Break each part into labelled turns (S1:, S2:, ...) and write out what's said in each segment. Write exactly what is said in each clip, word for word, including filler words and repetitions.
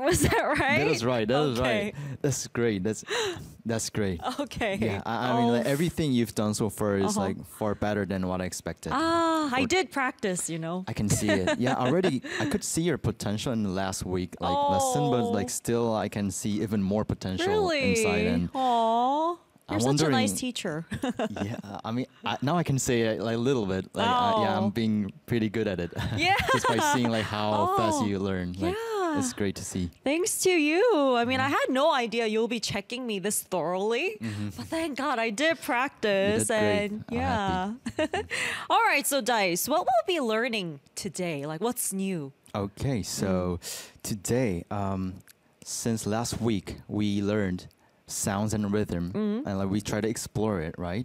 S1: Was that right?
S2: That is right. That is
S1: Okay.
S2: right. That's great. That's that's great.
S1: Okay.
S2: Yeah, I, I mean,
S1: Oh,
S2: like, everything you've done so far is
S1: Uh-huh.
S2: like far better than what I expected.
S1: Ah, I
S2: Or-
S1: did practice, you know.
S2: I can see it. Yeah, already I could see your potential in the last week like lesson, but
S1: Oh.
S2: like still I can see even more potential
S1: Really?
S2: inside. And
S1: Aw.
S2: I'm
S1: You're such a nice
S2: wondering-
S1: teacher.
S2: yeah, I mean I, now I can say it like a little bit. Like uh, yeah,
S1: Oh.
S2: I'm being pretty good at it.
S1: Yeah.
S2: Just by seeing like how fast
S1: Oh,
S2: you learn. Like,
S1: yeah.
S2: it's great to see.
S1: Thanks to you. I mean, I had no idea you'll be checking me this thoroughly, but thank God I did practice.
S2: Mm-hmm. great.
S1: And
S2: I'm
S1: yeah. All right, so Dice, what will we be learning today? Like, what's new?
S2: Okay, so today, um, since last week, we learned sounds and rhythm, and like we try to explore it, right?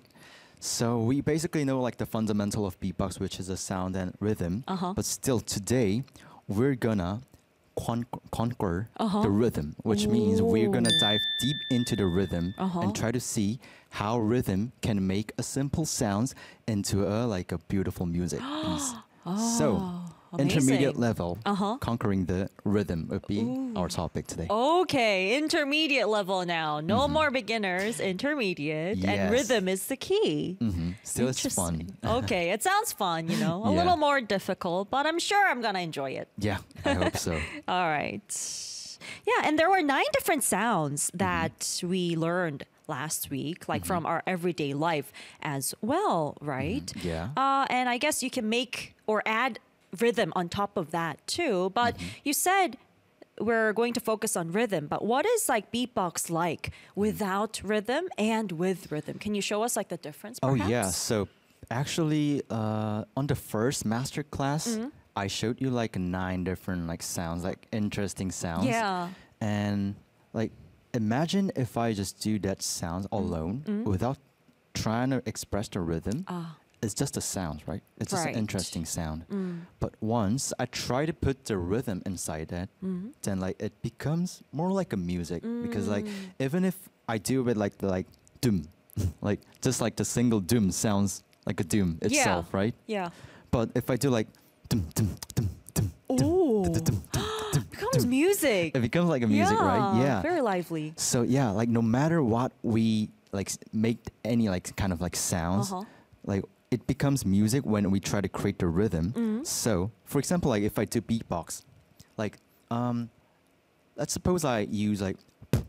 S2: So we basically know like the fundamental of beatbox, which is a sound and rhythm.
S1: Uh-huh.
S2: But still, today we're gonna con- conquer
S1: Uh-huh.
S2: the rhythm, which means we're gonna
S1: Ooh.
S2: dive deep into the rhythm
S1: Uh-huh.
S2: and try to see how rhythm can make a simple sounds into a like a beautiful music piece. So,
S1: Oh,
S2: intermediate
S1: amazing.
S2: level,
S1: Uh-huh.
S2: conquering the rhythm would be our topic today.
S1: Okay, intermediate level now. No more beginners, intermediate, and
S2: Yes.
S1: rhythm is the key.
S2: hmm Still, it's
S1: Interesting.
S2: fun.
S1: Okay, it sounds fun, you know, a
S2: Yeah.
S1: little more difficult, but I'm sure I'm gonna enjoy it.
S2: Yeah, I hope so.
S1: All right. Yeah, and there were nine different sounds
S2: Mm-hmm.
S1: that we learned last week, like from our everyday life as well, right?
S2: Mm-hmm. Yeah.
S1: Uh, and I guess you can make or add rhythm on top of that too. But
S2: Mm-hmm.
S1: you said we're going to focus on rhythm, but what is like beatbox like
S2: Mm-hmm.
S1: without rhythm and with rhythm? Can you show us like the difference?
S2: Oh yeah.
S1: perhaps?
S2: So actually, uh, on the first master class,
S1: Mm-hmm.
S2: I showed you like nine different like sounds, like interesting sounds.
S1: Yeah.
S2: And like, imagine if I just do that sound alone without trying to express the rhythm.
S1: Mm-hmm. Ah.
S2: It's just a sound, right? It's just
S1: Right.
S2: an interesting sound.
S1: Mm.
S2: But once I try to put the rhythm inside that,
S1: Mm-hmm.
S2: then like it becomes more like a music because like
S1: Mm.
S2: even if I do it like the like doom, like just like the single doom sounds like a doom itself, right?
S1: Yeah.
S2: But if I do like dum dum dum dum,
S1: Ooh.
S2: dum, dum, dum, dum,
S1: Becomes music.
S2: it becomes like a music, right? Yeah.
S1: Very lively.
S2: So yeah, like no matter what we like s- make any like kind of like sounds,
S1: Uh-huh.
S2: like it becomes music when we try to create the rhythm.
S1: Mm-hmm.
S2: So for example, like if I do beatbox, like um, let's suppose I use like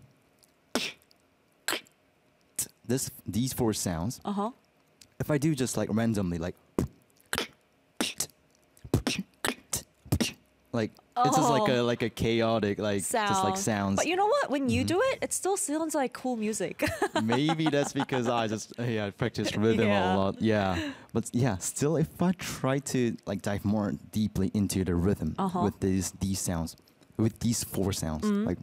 S2: this these four sounds.
S1: Uh huh.
S2: If I do just like randomly like like it's just like a
S1: Oh.
S2: like a chaotic like just like sounds.
S1: But you know what? When you do it, it still sounds like cool music.
S2: Maybe that's because I just yeah I practice rhythm
S1: Yeah.
S2: a lot. Yeah, but yeah, still if I try to like dive more deeply into the rhythm
S1: Uh-huh.
S2: with these these sounds, with these four sounds,
S1: Mm.
S2: like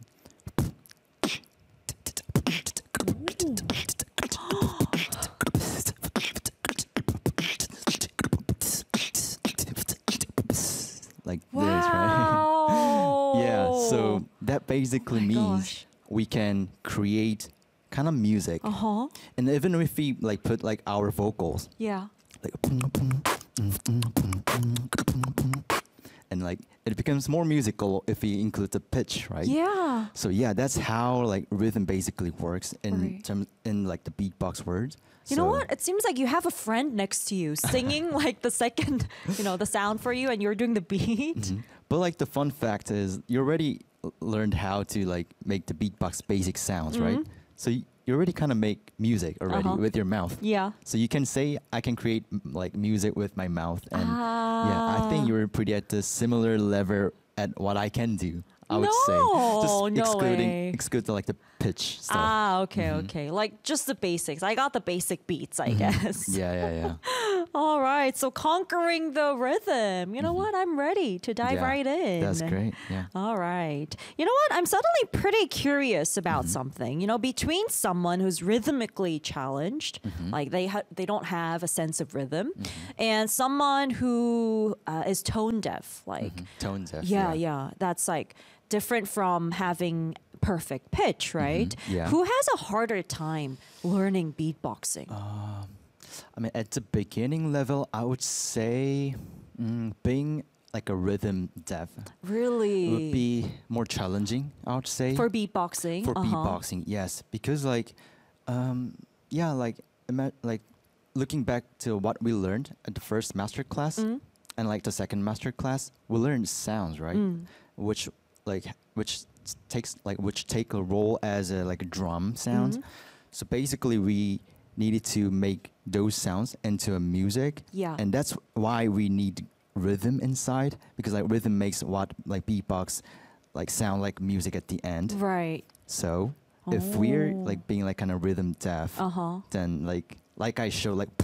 S2: like this, right?
S1: Wow.
S2: Yeah, so that basically
S1: Oh my
S2: means
S1: gosh.
S2: we can create kind of music,
S1: Uh huh.
S2: and even if we like put like our vocals,
S1: Yeah.
S2: like and like it becomes more musical if we include the pitch, right?
S1: Yeah.
S2: So yeah, that's how like rhythm basically works in
S1: Right.
S2: terms in like the beatbox words.
S1: You know
S2: So-
S1: what? It seems like you have a friend next to you singing like the second, you know, the sound for you, and you're doing the beat.
S2: Mhm. But like the fun fact is, you already l- learned how to like make the beatbox basic sounds, right? So y- you already kind of make music already
S1: Mm-hmm. Uh-huh.
S2: with your mouth.
S1: Yeah.
S2: So you can say I can create m- like music with my mouth, and yeah, I think
S1: Ah.
S2: you're pretty at the similar level at what I can do. I would say,
S1: No,
S2: just
S1: no
S2: excluding
S1: way.
S2: exclude the, like the pitch stuff.
S1: Ah, okay, okay. Like just the basics. I got the basic beats, I guess.
S2: Yeah, yeah, yeah.
S1: All right. So conquering the rhythm. You know what? I'm ready to dive
S2: Yeah,
S1: right in.
S2: That's great. Yeah.
S1: All right. You know what? I'm suddenly pretty curious about
S2: Mm-hmm.
S1: something. You know, between someone who's rhythmically challenged,
S2: Mm-hmm.
S1: like they ha- they don't have a sense of rhythm, and someone who uh, is tone deaf, like
S2: Tone deaf.
S1: yeah, yeah, that's like different from having perfect pitch, right?
S2: Mm-hmm. yeah.
S1: Who has a harder time learning beatboxing?
S2: I mean, at the beginning level, I would say mm, being like a rhythm deaf.
S1: Really?
S2: It would be more challenging, I would say.
S1: For beatboxing.
S2: For
S1: uh-huh.
S2: beatboxing, yes, because like, um, yeah, like, ima- like, looking back to what we learned at the first master class
S1: Mm.
S2: and like the second master class, we learned sounds, right?
S1: Mm.
S2: Which like which s- takes like which take a role as a like a drum sound.
S1: Mhm.
S2: So basically, we needed to make those sounds into a music,
S1: Yeah.
S2: and that's why we need rhythm inside, because like rhythm makes what like beatbox like sound like music at the end.
S1: Right.
S2: So if we're
S1: Oh.
S2: like being like kind of rhythm deaf,
S1: Uh huh.
S2: then like like I show like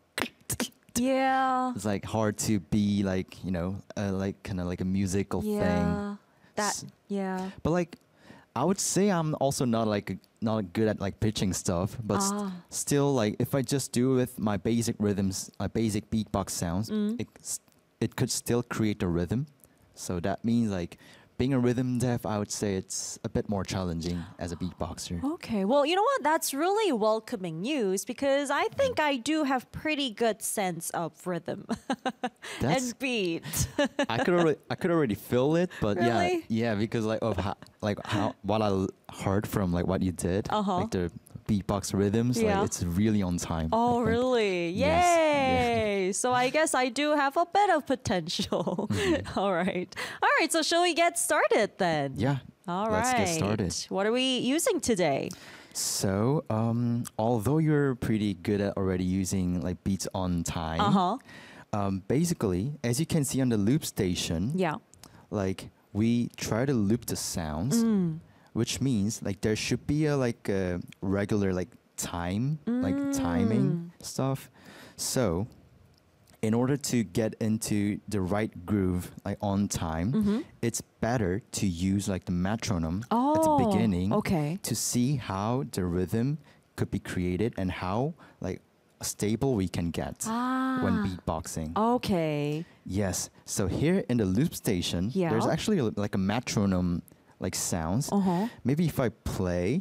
S1: Yeah.
S2: it's like hard to be like you know uh, like kind of like a musical thing.
S1: Yeah. That.
S2: S-
S1: Yeah.
S2: But like I would say I'm also not like a- not good at like pitching stuff, but st-
S1: Ah.
S2: still like if I just do with my basic rhythms, my basic beatbox sounds,
S1: Mm.
S2: it s- it could still create a rhythm. So that means like being a rhythm deaf, I would say it's a bit more challenging as a beatboxer.
S1: Okay. Well, you know what? That's really welcoming news because I think I do have pretty good sense of rhythm
S2: That's
S1: and beat.
S2: I could already I could already feel it, but
S1: Really?
S2: yeah, yeah, because like of how like how what I l- heard from like what you did,
S1: Uh-huh.
S2: like the beatbox rhythms,
S1: Yeah.
S2: like it's really on time. I
S1: Oh,
S2: think.
S1: really?
S2: Yes.
S1: Yay! So I guess I do have a bit of potential.
S2: Mm-hmm.
S1: All right. All right. So shall we get started then?
S2: Yeah.
S1: All
S2: let's
S1: right.
S2: get started.
S1: What are we using today?
S2: So, um, although you're pretty good at already using like beats on time,
S1: Uh huh.
S2: um, basically, as you can see on the loop station,
S1: Yeah.
S2: like we try to loop the sounds,
S1: Mm.
S2: which means like there should be a like a regular like time, like timing stuff. So, in order to get into the right groove like on time,
S1: Mm-hmm.
S2: it's better to use like the metronome
S1: Oh.
S2: at the beginning
S1: Okay.
S2: to see how the rhythm could be created and how like stable we can get
S1: Ah.
S2: when beatboxing.
S1: Okay.
S2: Yes. So here in the loop station,
S1: Yeah.
S2: there's actually a, like a metronome like sounds.
S1: Uh huh.
S2: Maybe if I play,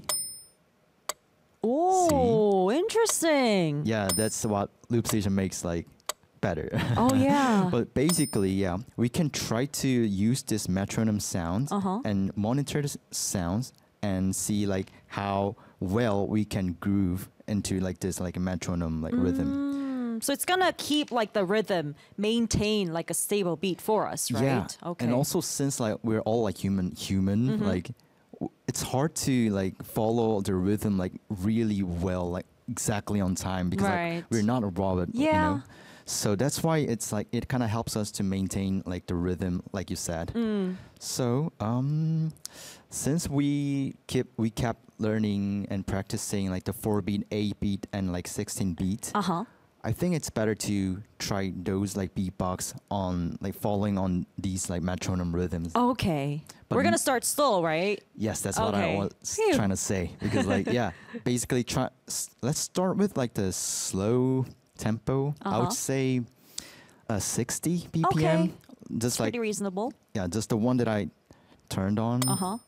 S1: Oh, interesting.
S2: yeah, that's what loop station makes like better.
S1: Oh yeah.
S2: But basically, yeah, we can try to use this metronome sound
S1: Uh-huh.
S2: and monitor the s- sounds and see like how well we can groove into like this like a metronome like rhythm.
S1: Mm, so it's gonna keep like the rhythm, maintain like a stable beat for us, right?
S2: Yeah.
S1: Okay. Mm-hmm.
S2: And also since like we're all like human human, like w- it's hard to like follow the rhythm like really well, like exactly on time because
S1: Right.
S2: like we're not a robot, you
S1: Yeah.
S2: know. So that's why it's like it kind of helps us to maintain like the rhythm, like you said.
S1: Mm.
S2: So um, since we keep we kept learning and practicing like the four beat, eight beat, and like sixteen beat,
S1: Uh huh.
S2: I think it's better to try those like beatbox on like following on these like metronome rhythms.
S1: Okay.
S2: But
S1: We're
S2: n-
S1: gonna start slow, right?
S2: Yes, that's what I
S1: Okay.
S2: was
S1: Phew.
S2: trying to say because like yeah, basically try. S- let's start with like the slow tempo. I
S1: Uh-huh.
S2: would say uh, sixty B P M.
S1: Okay.
S2: Just like
S1: Pretty reasonable.
S2: yeah, just the one that I turned on.
S1: Uh huh.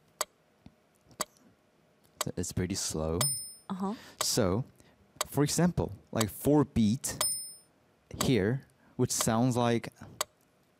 S2: It's pretty slow.
S1: Uh huh.
S2: So, for example, like four beat here, which sounds like